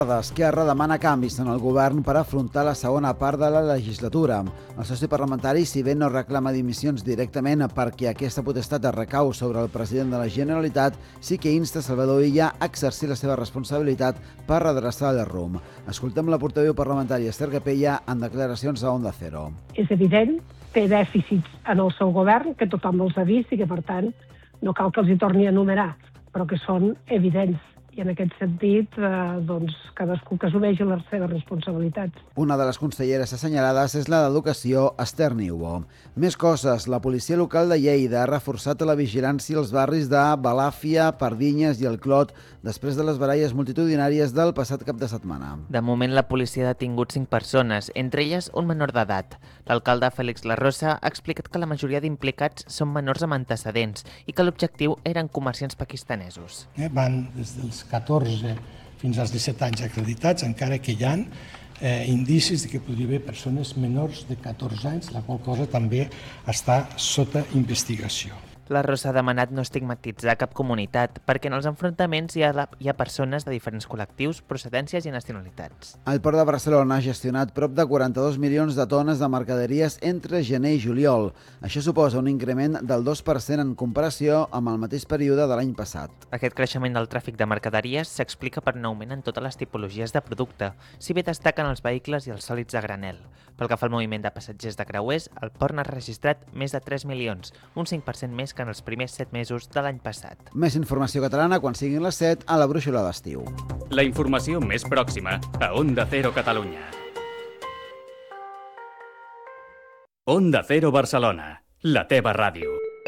Esquerra demana canvis en el govern per afrontar la segona part de la legislatura. El soci parlamentari, si bé no reclama dimissions directament perquè aquesta potestat recau sobre el president de la Generalitat, sí que insta Salvador Illa a exercir la seva responsabilitat per redreçar el rumb. Escoltem la portaveu parlamentària Esther Capella en declaracions a Onda Cero. És evident, té dèficits en el seu govern, que tothom els ha vist i que, per tant, no cal que els hi torni a enumerar, però que són evidents. I en aquest sentit, cadascú que assumeixi les seves responsabilitats. Una de les conselleres assenyalades és la d'Educació, Esther Niubó. Més coses. La policia local de Lleida ha reforçat la vigilància als barris de Balàfia, Pardinyes i el Clot després de les baralles multitudinàries del passat cap de setmana. De moment, la policia ha detingut 5 persones, entre elles un menor d'edat. L'alcalde Félix Larrosa ha explicat que la majoria d'implicats són menors amb antecedents i que l'objectiu eren comerciants pakistanesos. Van des dels 14 fins als 17 anys acreditats, encara que hi ha indicis que podria haver persones menors de 14 anys, la qual cosa també està sota investigació. La Rosa ha demanat no estigmatitzar cap comunitat, perquè en els enfrontaments hi ha persones de diferents col·lectius, procedències i nacionalitats. El Port de Barcelona ha gestionat prop de 42 milions de tones de mercaderies entre gener i juliol. Això suposa un increment del 2% en comparació amb el mateix període de l'any passat. Aquest creixement del tràfic de mercaderies s'explica per un augment en totes les tipologies de producte, si bé destaquen els vehicles i els sòlids a granel. Pel que fa al moviment de passatgers de creuers, el port n'ha registrat més de 3 milions, un 5% més que en els primers 7 mesos de l'any passat. Més informació catalana quan siguin les 7 a la brúixola d'estiu. La informació més pròxima a Onda Cero Catalunya. Onda Cero Barcelona, la teva ràdio.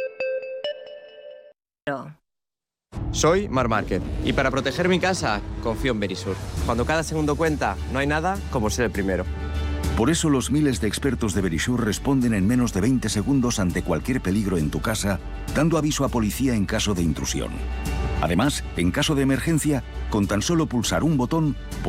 Soy Mar Márquez y para proteger mi casa confío en Verisur. Cuando cada segundo cuenta, no hay nada como ser el primero. Por eso los miles de expertos de Verisur responden en menos de 20 segundos ante cualquier peligro en tu casa, dando aviso a policía en caso de intrusión. Además, en caso de emergencia, con tan solo pulsar un botón,